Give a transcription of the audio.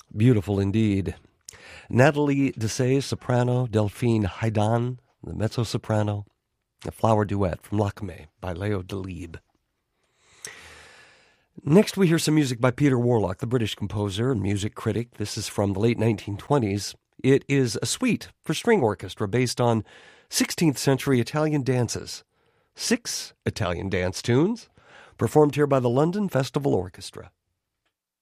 Beautiful indeed. Nathalie Dessay, soprano, Delphine Haidan, the mezzo-soprano, a flower duet from Lakme by Leo Delibes. Next we hear some music by Peter Warlock, the British composer and music critic. This is from the late 1920s. It is a suite for string orchestra based on 16th century Italian dances. 6 Italian dance tunes performed here by the London Festival Orchestra.